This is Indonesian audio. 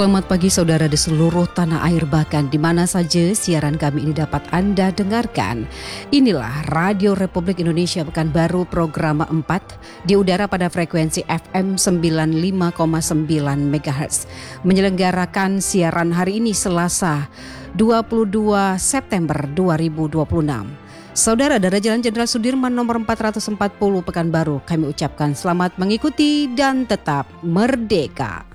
Selamat pagi saudara di seluruh tanah air, bahkan di mana saja siaran kami ini dapat Anda dengarkan. Inilah Radio Republik Indonesia Pekanbaru program 4 di udara pada frekuensi FM 95,9 MHz. Menyelenggarakan siaran hari ini Selasa 22 September 2026. Saudara dari Jalan Jenderal Sudirman nomor 440 Pekanbaru, kami ucapkan selamat mengikuti dan tetap merdeka.